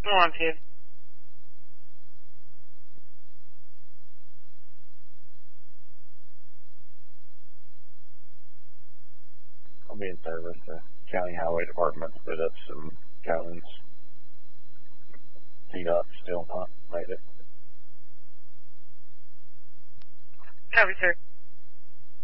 Go on, kid. I'll be in service. The county highway department put up some cones. T-Dot still not made it. Copy, sir.